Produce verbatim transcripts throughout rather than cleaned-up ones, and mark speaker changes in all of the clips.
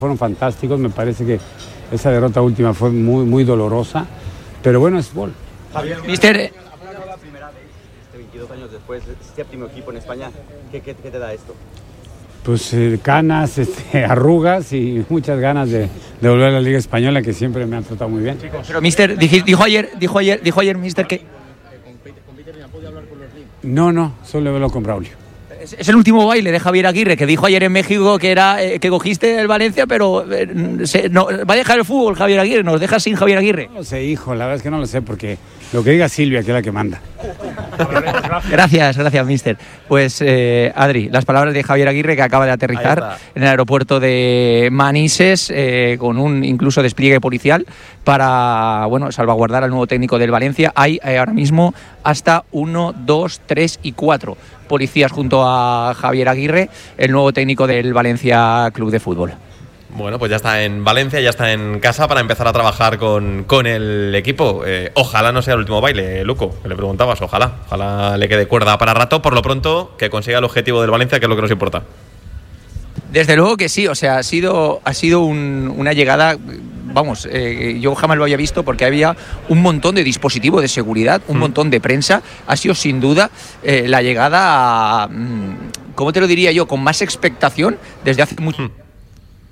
Speaker 1: Fueron fantásticos, me parece que esa derrota última fue muy, muy dolorosa, pero bueno, es gol.
Speaker 2: Javier, Mister, la primera vez, este veintidós años después, séptimo equipo en España, ¿qué, qué, qué te da esto?
Speaker 1: Pues eh, canas, este, arrugas y muchas ganas de, de volver a la Liga Española, que siempre me han tratado muy bien.
Speaker 3: Pero Mister, dijo, dijo ayer, dijo ayer, dijo ayer Mister que...
Speaker 1: No, no, solo lo con Braulio.
Speaker 3: Es, es el último baile de Javier Aguirre, que dijo ayer en México que era eh, que cogiste el Valencia, pero eh, se, no, va a dejar el fútbol Javier Aguirre, nos deja sin Javier Aguirre.
Speaker 1: No lo sé, hijo, la verdad es que no lo sé, porque lo que diga Silvia, que es la que manda.
Speaker 3: Gracias, gracias, Mister. Pues, eh, Adri, las palabras de Javier Aguirre, que acaba de aterrizar en el aeropuerto de Manises, eh, con un incluso despliegue policial para, bueno, salvaguardar al nuevo técnico del Valencia. Hay eh, ahora mismo hasta uno, dos, tres y cuatro policías junto a Javier Aguirre, el nuevo técnico del Valencia Club de Fútbol.
Speaker 4: Bueno, pues ya está en Valencia, ya está en casa para empezar a trabajar con, con el equipo. Eh, ojalá no sea el último baile, Luco, que le preguntabas, ojalá. Ojalá le quede cuerda para rato. Por lo pronto, que consiga el objetivo del Valencia, que es lo que nos importa.
Speaker 3: Desde luego que sí, o sea, ha sido, ha sido un, una llegada, vamos, eh, yo jamás lo había visto porque había un montón de dispositivos de seguridad, un mm. montón de prensa. Ha sido sin duda eh, la llegada, mmm, ¿cómo te lo diría yo?, con más expectación desde hace mucho tiempo. Mm.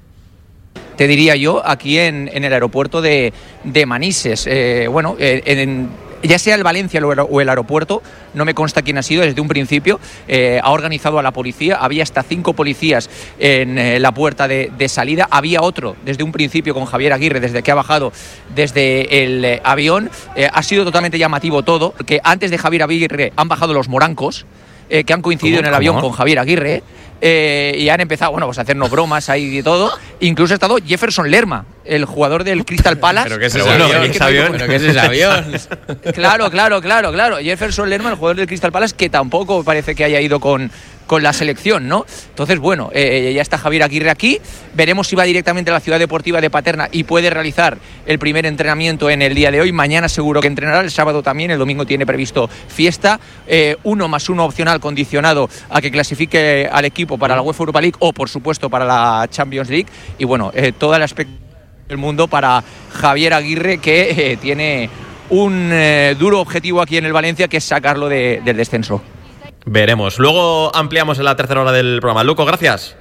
Speaker 3: Te diría yo, aquí en, en el aeropuerto de, de Manises. Eh, bueno, eh, en, ya sea el Valencia o el aeropuerto, no me consta quién ha sido desde un principio, eh, ha organizado a la policía, había hasta cinco policías en eh, la puerta de, de salida, había otro desde un principio con Javier Aguirre, desde que ha bajado desde el eh, avión. Eh, ha sido totalmente llamativo todo, porque antes de Javier Aguirre han bajado los morancos, eh, que han coincidido en el avión con Javier Aguirre. Eh, y han empezado, bueno, pues a hacernos bromas ahí y todo. Incluso ha estado Jefferson Lerma, el jugador del Crystal Palace.
Speaker 5: ¿Pero qué es ese avión? ¿Qué avión? ¿Pero qué es ese avión?
Speaker 3: Claro, claro, claro, claro. Jefferson Lerma, el jugador del Crystal Palace, que tampoco parece que haya ido con, con la selección, ¿no? Entonces, bueno, eh, ya está Javier Aguirre aquí. Veremos si va directamente a la Ciudad Deportiva de Paterna y puede realizar el primer entrenamiento en el día de hoy. Mañana seguro que entrenará, el sábado también, el domingo tiene previsto fiesta. Eh, uno más uno opcional condicionado a que clasifique al equipo para la UEFA Europa League o, por supuesto, para la Champions League. Y bueno, eh, toda la expectativa del mundo para Javier Aguirre, que eh, tiene un eh, duro objetivo aquí en el Valencia, que es sacarlo de, del descenso.
Speaker 4: Veremos. Luego ampliamos en la tercera hora del programa. Luco, gracias.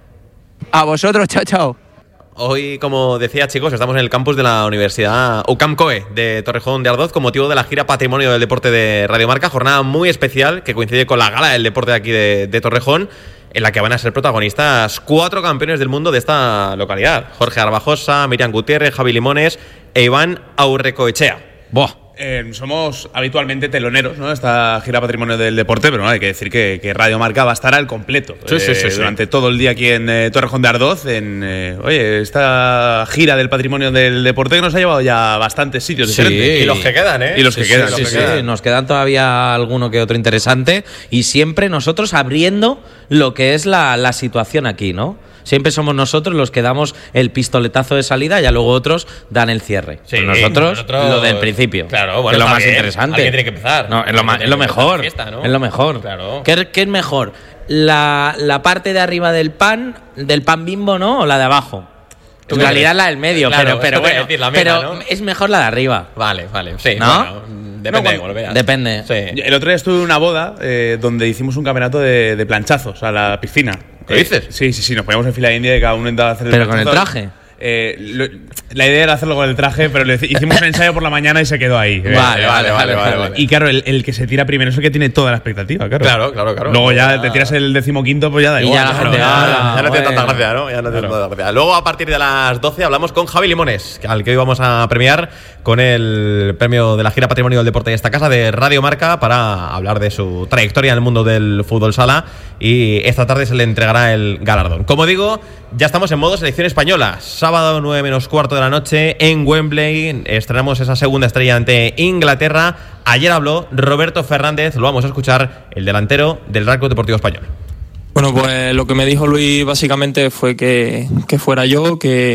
Speaker 3: A vosotros, chao, chao.
Speaker 4: Hoy, como decía, chicos, estamos en el campus de la Universidad U C A M COE de Torrejón de Ardoz con motivo de la gira Patrimonio del Deporte de Radio Marca, jornada muy especial que coincide con la gala del deporte de aquí de, de Torrejón, en la que van a ser protagonistas cuatro campeones del mundo de esta localidad: Jorge Arbajosa, Miriam Gutiérrez, Javi Limones e Iván Aurrecoechea.
Speaker 5: ¡Buah! Eh, somos habitualmente teloneros, ¿no?, esta gira Patrimonio del Deporte, pero no, hay que decir que, que Radio Marca va a estar al completo
Speaker 4: sí,
Speaker 5: eh,
Speaker 4: sí, sí,
Speaker 5: durante
Speaker 4: sí.
Speaker 5: todo el día aquí en eh, Torrejón de Ardoz. En, eh, oye, esta gira del Patrimonio del Deporte que nos ha llevado ya a bastantes sitios
Speaker 6: sí.
Speaker 5: diferentes.
Speaker 4: Y los que quedan, ¿eh?
Speaker 5: Y los
Speaker 6: sí,
Speaker 5: que quedan.
Speaker 6: Sí,
Speaker 5: los
Speaker 6: sí,
Speaker 5: que
Speaker 6: sí.
Speaker 5: quedan.
Speaker 6: Nos quedan todavía alguno que otro interesante y siempre nosotros abriendo lo que es la, la situación aquí, ¿no? Siempre somos nosotros los que damos el pistoletazo de salida y ya luego otros dan el cierre.
Speaker 4: Sí,
Speaker 6: pues nosotros,
Speaker 4: nosotros
Speaker 6: lo del principio.
Speaker 4: Claro, bueno,
Speaker 6: que es lo más
Speaker 4: bien.
Speaker 6: interesante.
Speaker 4: Alguien tiene que empezar.
Speaker 6: No, es lo, ma- es lo mejor.
Speaker 4: Fiesta, ¿no?
Speaker 6: Es lo mejor.
Speaker 4: Claro.
Speaker 6: ¿Qué, qué es mejor? La, ¿La parte de arriba del pan, del pan Bimbo, no? ¿O la de abajo? En realidad la del medio,
Speaker 4: Claro,
Speaker 6: pero, pero
Speaker 4: esto te
Speaker 6: bueno.
Speaker 4: decir, la mega,
Speaker 6: pero
Speaker 4: ¿no?
Speaker 6: es mejor la de arriba.
Speaker 4: Vale, vale. Sí,
Speaker 6: ¿no?
Speaker 4: bueno, depende
Speaker 5: No,
Speaker 4: de cómo lo veas.
Speaker 6: Depende.
Speaker 4: Sí.
Speaker 5: El otro día estuve en una boda eh, donde hicimos un campeonato de, de planchazos a la piscina.
Speaker 4: ¿Qué dices?
Speaker 5: Sí, sí, sí, nos poníamos en fila india y cada uno intentaba hacer el
Speaker 6: Pero con el
Speaker 5: planchazo.
Speaker 6: traje.
Speaker 5: Eh, lo, la idea era hacerlo con el traje, pero le hicimos un ensayo por la mañana y se quedó ahí.
Speaker 6: Vale, vale, vale, vale, vale.
Speaker 5: Y claro, el, el que se tira primero es el que tiene toda la expectativa, claro.
Speaker 4: Claro, claro, claro.
Speaker 5: Luego ya
Speaker 4: Ya.
Speaker 5: te tiras el decimoquinto, pues ya da
Speaker 6: Y
Speaker 5: igual.
Speaker 6: ya la
Speaker 5: claro,
Speaker 6: gente,
Speaker 5: ya-
Speaker 6: ah,
Speaker 4: Ya no tiene
Speaker 6: bueno.
Speaker 4: tanta gracia, ¿no? Ya no tiene tanta gracia. Luego, a partir de las doce, hablamos con Javi Limones, al que hoy vamos a premiar con el premio de la gira Patrimonio del Deporte de esta casa de Radio Marca, para hablar de su trayectoria en el mundo del fútbol sala, y esta tarde se le entregará el galardón. Como digo, ya estamos en modo selección española. Sábado nueve menos cuarto de la noche en Wembley estrenamos esa segunda estrella ante Inglaterra. Ayer habló Roberto Fernández, lo vamos a escuchar, el delantero del Real Club Deportivo Español.
Speaker 7: Bueno, pues lo que me dijo Luis básicamente fue que, que fuera yo, que,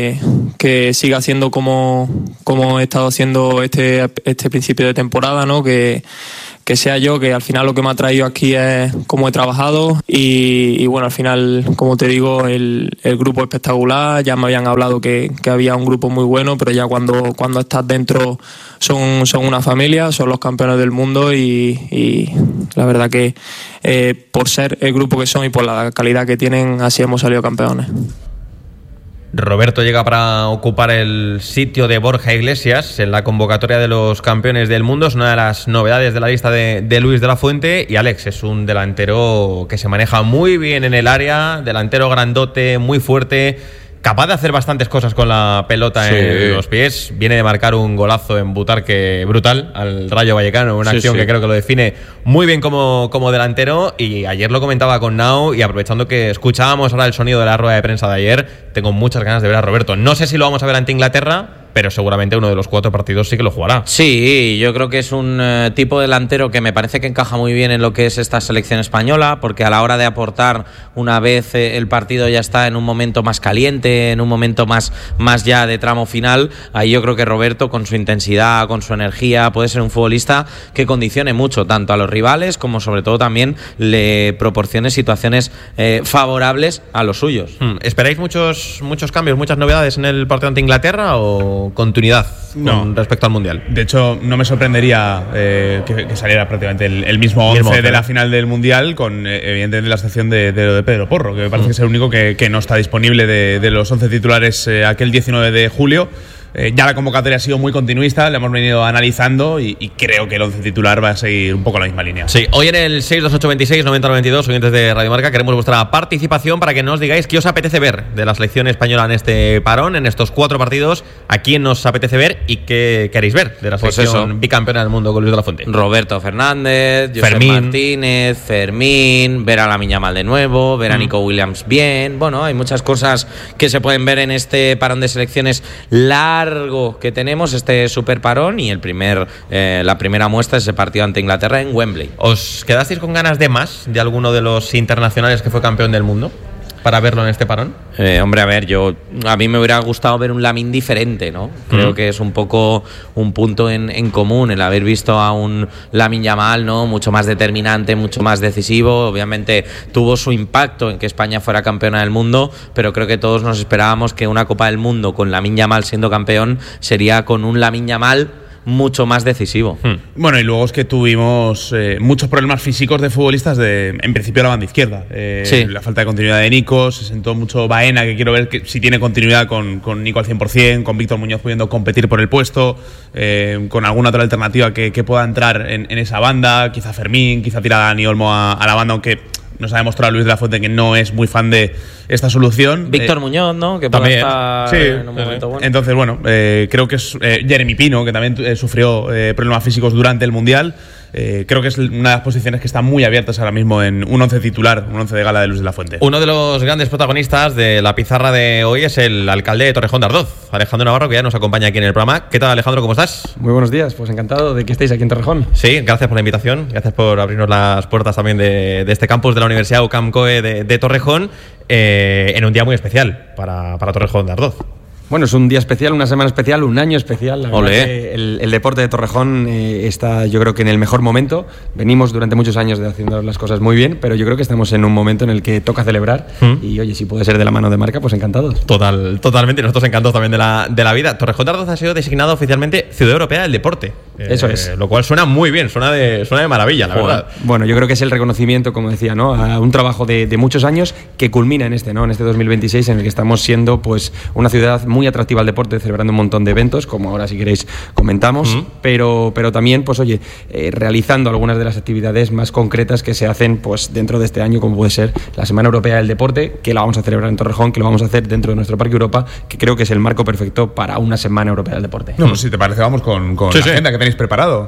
Speaker 7: que siga haciendo como, como he estado haciendo este, este principio de temporada, ¿no? Que, que sea yo, que al final lo que me ha traído aquí es cómo he trabajado y, y bueno, al final, como te digo, el, el grupo espectacular, ya me habían hablado que, que había un grupo muy bueno, pero ya cuando, cuando estás dentro son, son una familia, son los campeones del mundo y, y la verdad que eh, por ser el grupo que son y por la calidad que tienen, así hemos salido campeones.
Speaker 4: Roberto llega para ocupar el sitio de Borja Iglesias en la convocatoria de los campeones del mundo. Es una de las novedades de la lista de, de Luis de la Fuente. Y Alex es un delantero que se maneja muy bien en el área, delantero grandote, muy fuerte, capaz de hacer bastantes cosas con la pelota sí. en los pies. Viene de marcar un golazo en Butarque brutal al Rayo Vallecano, una sí, acción sí. que creo que lo define muy bien como, como delantero. Y ayer lo comentaba con Nau, y aprovechando que escuchábamos ahora el sonido de la rueda de prensa de ayer, tengo muchas ganas de ver a Roberto. No sé si lo vamos a ver ante Inglaterra, pero seguramente uno de los cuatro partidos sí que lo jugará.
Speaker 6: Sí, yo creo que es un uh, tipo de delantero que me parece que encaja muy bien en lo que es esta selección española, porque a la hora de aportar, una vez eh, el partido ya está en un momento más caliente, en un momento más, más ya de tramo final, ahí yo creo que Roberto, con su intensidad, con su energía, puede ser un futbolista que condicione mucho tanto a los rivales como sobre todo también le proporcione situaciones eh, favorables a los suyos. Hmm.
Speaker 4: ¿Esperáis muchos, muchos cambios, muchas novedades en el partido ante Inglaterra o continuidad
Speaker 5: no.
Speaker 4: con respecto al Mundial?
Speaker 5: De hecho, no me sorprendería eh, que, que saliera prácticamente el, el mismo once de la final del Mundial, con eh, evidentemente la excepción de, de, de Pedro Porro, que me parece mm. que es el único que, que no está disponible de, de los once titulares eh, aquel diecinueve de julio. Eh, ya la convocatoria ha sido muy continuista, la hemos venido analizando y, y creo que el once titular va a seguir un poco la misma línea.
Speaker 4: Sí, hoy en el seis dos ocho dos seis nueve cero nueve dos, oyentes de Radio Marca, queremos vuestra participación para que nos digáis qué os apetece ver de la selección española en este parón, en estos cuatro partidos, a quién nos apetece ver y qué queréis ver de la selección pues bicampeona del mundo con Luis de la Fuente.
Speaker 6: Roberto Fernández, Josep Fermín Martínez, Fermín, ver a Lamine Yamal de nuevo, ver a Nico mm. Williams bien. Bueno, hay muchas cosas que se pueden ver en este parón de selecciones largo que tenemos, este super parón, y el primer eh, la primera muestra es ese partido ante Inglaterra en Wembley.
Speaker 4: ¿Os quedasteis con ganas de más de alguno de los internacionales que fue campeón del mundo para verlo en este parón?
Speaker 6: Eh, hombre, a ver, yo a mí me hubiera gustado ver un Lamine diferente, ¿no? Creo mm. que es un poco un punto en, en común el haber visto a un Lamine Yamal, ¿no? Mucho más determinante, mucho más decisivo. Obviamente tuvo su impacto en que España fuera campeona del mundo, pero creo que todos nos esperábamos que una Copa del Mundo con Lamine Yamal siendo campeón sería con un Lamine Yamal mucho más decisivo.
Speaker 5: Hmm. Bueno, y luego es que tuvimos eh, muchos problemas físicos de futbolistas de, en principio, la banda izquierda. Eh, sí. La falta de continuidad de Nico, se sentó mucho Baena, que quiero ver que, si tiene continuidad con, con Nico al cien por ciento, con Víctor Muñoz pudiendo competir por el puesto, eh, con alguna otra alternativa que, que pueda entrar en, en esa banda, quizá Fermín, quizá tirar a Dani Olmo a, a la banda, aunque nos ha demostrado Luis de la Fuente que no es muy fan de esta solución.
Speaker 6: Víctor
Speaker 5: eh,
Speaker 6: Muñoz, ¿no? Que
Speaker 5: también
Speaker 6: estar
Speaker 5: sí,
Speaker 6: en un momento bueno.
Speaker 5: Entonces, bueno, eh, creo que es eh, Jeremy Pino, que también eh, sufrió eh, problemas físicos durante el Mundial. Eh, creo que es una de las posiciones que están muy abiertas ahora mismo en un once titular, un once de gala de Luis de la Fuente.
Speaker 4: Uno de los grandes protagonistas de la pizarra de hoy es el alcalde de Torrejón de Ardoz, Alejandro Navarro, que ya nos acompaña aquí en el programa. ¿Qué tal, Alejandro? ¿Cómo estás?
Speaker 8: Muy buenos días, pues encantado de que estéis aquí en Torrejón.
Speaker 4: Sí, gracias por la invitación, gracias por abrirnos las puertas también de, de este campus de la Universidad UCAM COE de, de Torrejón, eh, en un día muy especial para, para Torrejón de Ardoz.
Speaker 8: Bueno, es un día especial, una semana especial, un año especial. La verdad que el, el deporte de Torrejón eh, está, yo creo que en el mejor momento. Venimos durante muchos años de haciendo las cosas muy bien, pero yo creo que estamos en un momento en el que toca celebrar. ¿Mm? Y oye, si puede ser de la mano de Marca, pues encantados.
Speaker 4: Total, totalmente, nosotros encantados también de la, de la vida. Torrejón de Ardoz ha sido designado oficialmente Ciudad Europea del Deporte.
Speaker 8: Eso eh, es.
Speaker 4: Lo cual suena muy bien, suena de, suena de maravilla, la Joder. verdad.
Speaker 8: Bueno, yo creo que es el reconocimiento, como decía, ¿no? A un trabajo de, de muchos años que culmina en este, ¿no? En este dos mil veintiséis, en el que estamos siendo pues una ciudad muy atractiva al deporte, celebrando un montón de eventos, como ahora si queréis comentamos, uh-huh. pero, pero también, pues oye, eh, realizando algunas de las actividades más concretas que se hacen pues dentro de este año, como puede ser la Semana Europea del Deporte, que la vamos a celebrar en Torrejón, que lo vamos a hacer dentro de nuestro Parque Europa, que creo que es el marco perfecto para una Semana Europea del Deporte.
Speaker 5: No, pues si te parece, vamos con, con sí, la sí. agenda que tenéis preparado.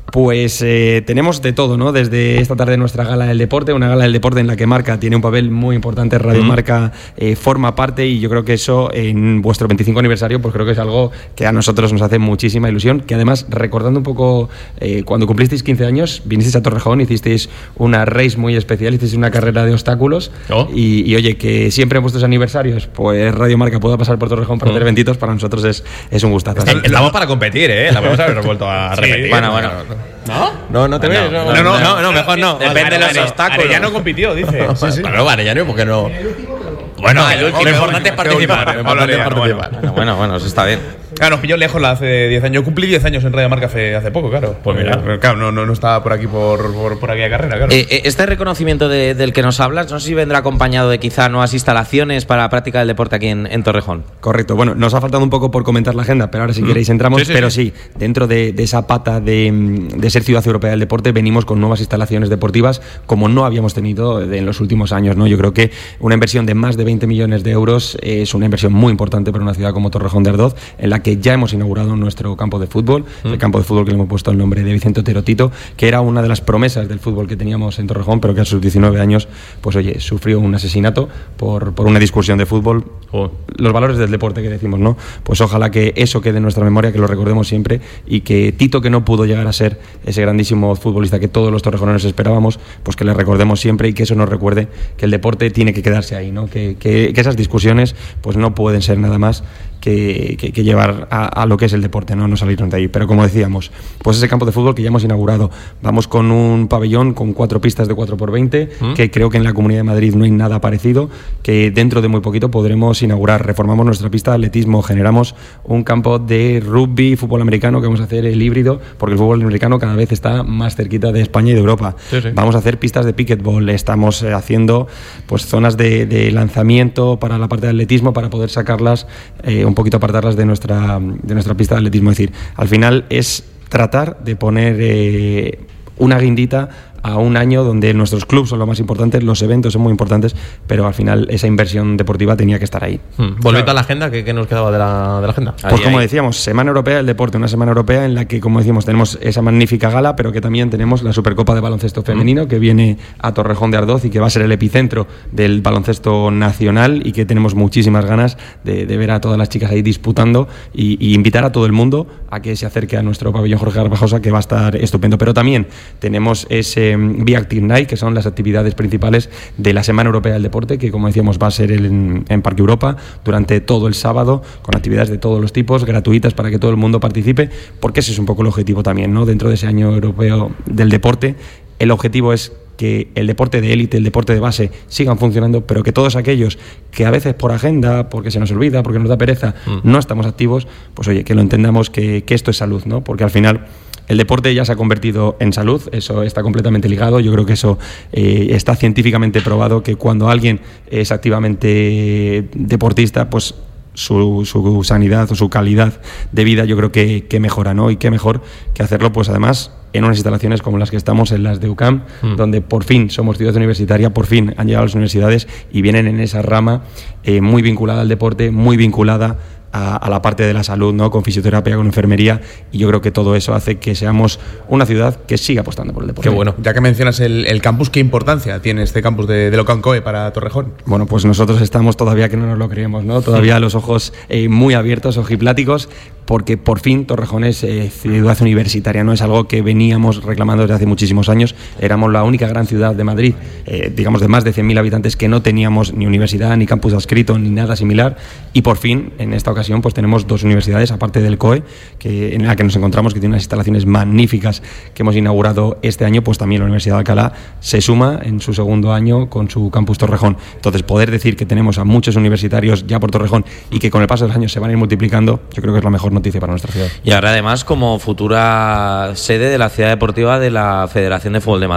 Speaker 8: Pues eh, tenemos de todo, ¿no? Desde esta tarde nuestra gala del deporte, una gala del deporte en la que Marca tiene un papel muy importante, Radio mm. Marca eh, forma parte, y yo creo que eso en vuestro veinticinco aniversario pues creo que es algo que a nosotros nos hace muchísima ilusión, que además, recordando un poco eh, cuando cumplisteis quince años, vinisteis a Torrejón, hicisteis una race muy especial, hicisteis una carrera de obstáculos oh. y, y oye, que siempre en vuestros aniversarios pues Radio Marca pueda pasar por Torrejón para mm. hacer eventitos, para nosotros es, es un gustazo.
Speaker 4: Estamos para competir, ¿eh? La vamos a haber vuelto a repetir.
Speaker 6: Sí, bueno, bueno.
Speaker 4: ¿No? No, no te ves. No, no, no, no, no, mejor no.
Speaker 6: Depende de los obstáculos.
Speaker 5: Arellano compitió, dice.
Speaker 4: Sí, sí. Claro, Arellano, ¿por qué no? Bueno,
Speaker 6: no, el último,
Speaker 4: lo importante es participar.
Speaker 6: Bueno, bueno, bueno, eso está bien.
Speaker 5: Claro, nos pilló lejos la hace diez años. Yo cumplí diez años en Radio Marca hace, hace poco, claro.
Speaker 4: Pues mira.
Speaker 5: Eh, claro, no, no, no estaba por aquí por, por, por aquella carrera, claro.
Speaker 6: Eh, este reconocimiento de, del que nos hablas, no sé si vendrá acompañado de quizá nuevas instalaciones para la práctica del deporte aquí en, en Torrejón.
Speaker 8: Correcto. Bueno, nos ha faltado un poco por comentar la agenda, pero ahora si mm. queréis entramos. Sí, sí, pero sí, sí dentro de, de esa pata de, de ser ciudad europea del deporte, venimos con nuevas instalaciones deportivas como no habíamos tenido en los últimos años, ¿no? Yo creo que una inversión de más de veinte millones de euros es una inversión muy importante para una ciudad como Torrejón de Ardoz, en la que ya hemos inaugurado nuestro campo de fútbol, mm. el campo de fútbol que le hemos puesto el nombre de Vicente Otero Tito, que era una de las promesas del fútbol que teníamos en Torrejón, pero que a sus diecinueve años, pues oye, sufrió un asesinato por, por una discusión de fútbol. Oh. Los valores del deporte que decimos, ¿no? Pues ojalá que eso quede en nuestra memoria, que lo recordemos siempre, y que Tito, que no pudo llegar a ser ese grandísimo futbolista que todos los torrejoneros esperábamos, pues que le recordemos siempre, y que eso nos recuerde que el deporte tiene que quedarse ahí, ¿no? Que, que, que esas discusiones pues no pueden ser nada más que, que, que llevar a, a lo que es el deporte, no, no salirnos de ahí. Pero como decíamos, pues ese campo de fútbol que ya hemos inaugurado, vamos con un pabellón con cuatro pistas de cuatro por veinte, ¿Mm? que creo que en la Comunidad de Madrid no hay nada parecido, que dentro de muy poquito podremos inaugurar. Reformamos nuestra pista de atletismo, generamos un campo de rugby, fútbol americano, que vamos a hacer el híbrido, porque el fútbol americano cada vez está más cerquita de España y de Europa. Sí, sí. Vamos a hacer pistas de pickleball, estamos haciendo pues zonas de, de lanzamiento para la parte de atletismo, para poder sacarlas eh, un poquito, apartarlas de nuestra, de nuestra pista de atletismo. Es decir, al final es tratar de poner eh, una guindita a un año donde nuestros clubes son lo más importantes, los eventos son muy importantes, pero al final esa inversión deportiva tenía que estar ahí.
Speaker 4: Hmm. Volviendo claro. a la agenda, ¿qué, qué nos quedaba de la, de la agenda?
Speaker 8: Pues ahí, como ahí. decíamos, Semana Europea del Deporte, una semana europea en la que, como decíamos, tenemos esa magnífica gala, pero que también tenemos la Supercopa de Baloncesto Femenino, hmm. que viene a Torrejón de Ardoz y que va a ser el epicentro del baloncesto nacional, y que tenemos muchísimas ganas de, de ver a todas las chicas ahí disputando, y, y invitar a todo el mundo a que se acerque a nuestro pabellón Jorge Garbajosa, que va a estar estupendo. Pero también tenemos ese Be Active Night, que son las actividades principales de la Semana Europea del Deporte, que como decíamos va a ser en, en Parque Europa durante todo el sábado, con actividades de todos los tipos, gratuitas para que todo el mundo participe, porque ese es un poco el objetivo también, ¿no? Dentro de ese año europeo del deporte, el objetivo es que el deporte de élite, el deporte de base sigan funcionando, pero que todos aquellos que a veces por agenda, porque se nos olvida, porque nos da pereza, mm. no estamos activos, pues oye, que lo entendamos, que, que esto es salud, ¿no? Porque al final el deporte ya se ha convertido en salud, eso está completamente ligado. Yo creo que eso eh, está científicamente probado, que cuando alguien es activamente deportista, pues su, su sanidad o su calidad de vida yo creo que, que mejora, ¿no? Y qué mejor que hacerlo, pues además en unas instalaciones como las que estamos, en las de U C A M, mm. donde por fin somos ciudad universitaria, por fin han llegado las universidades y vienen en esa rama eh, muy vinculada al deporte, muy vinculada a, a la parte de la salud, ¿no? Con fisioterapia, con enfermería, y yo creo que todo eso hace que seamos una ciudad que siga apostando por el deporte.
Speaker 5: Qué bueno. Ya que mencionas el, el campus, ¿qué importancia tiene este campus de, de Locancoe para Torrejón?
Speaker 8: Bueno, pues nosotros estamos todavía que no nos lo creemos, ¿no? Todavía los ojos eh, muy abiertos, ojipláticos, porque por fin Torrejón es eh, ciudad universitaria, no es algo que veníamos reclamando desde hace muchísimos años. Éramos la única gran ciudad de Madrid, eh, digamos de más de cien mil habitantes, que no teníamos ni universidad, ni campus adscrito, ni nada similar, y por fin en esta ocasión pues tenemos dos universidades, aparte del C O E, que, en la que nos encontramos, que tiene unas instalaciones magníficas que hemos inaugurado este año. Pues también la Universidad de Alcalá se suma en su segundo año con su campus Torrejón. Entonces, poder decir que tenemos a muchos universitarios ya por Torrejón y que con el paso de los años se van a ir multiplicando, yo creo que es la mejor noticia para nuestra ciudad.
Speaker 6: Y ahora además como futura sede de la ciudad deportiva de la Federación de Fútbol de Madrid.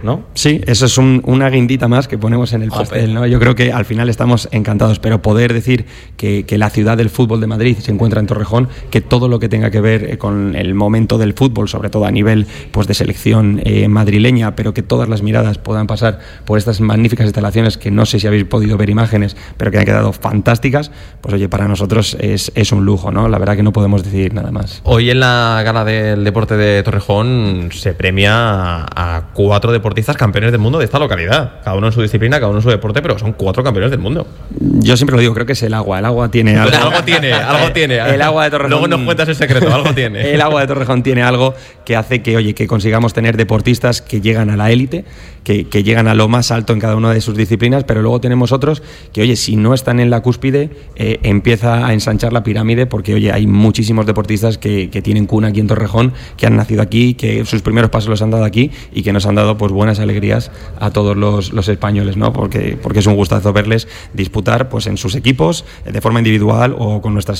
Speaker 6: ¿no?
Speaker 8: Sí, eso es un, una guindita más que ponemos en el pastel, ¿no? Yo creo que al final estamos encantados, pero poder decir que, que la ciudad del fútbol de Madrid se encuentra en Torrejón, que todo lo que tenga que ver con el momento del fútbol, sobre todo a nivel pues de selección eh, madrileña, pero que todas las miradas puedan pasar por estas magníficas instalaciones que no sé si habéis podido ver imágenes, pero que han quedado fantásticas, pues oye, para nosotros es, es un lujo, ¿no? La verdad que no podemos decir nada más.
Speaker 4: Hoy en la gala del deporte de Torrejón se premia a, a cuatro deportistas campeones del mundo de esta localidad, cada uno en su disciplina, cada uno en su deporte, pero son cuatro campeones del mundo.
Speaker 8: Yo siempre lo digo, creo que es el agua, el agua tiene algo.
Speaker 4: algo tiene, algo tiene.
Speaker 8: El agua de Torrejón.
Speaker 4: Luego nos cuentas el secreto, algo tiene.
Speaker 8: El agua de Torrejón tiene algo que hace que, oye, que consigamos tener deportistas que llegan a la élite, que, que llegan a lo más alto en cada una de sus disciplinas, pero luego tenemos otros que, oye, si no están en la cúspide, eh, empieza a ensanchar la pirámide, porque, oye, hay muchísimos deportistas que, que tienen cuna aquí en Torrejón, que han nacido aquí, que sus primeros pasos los han dado aquí y que nos han dado pues buenas alegrías a todos los, los españoles, ¿no? Porque, porque es un gustazo verles disputar pues en sus equipos, de forma individual o con nuestra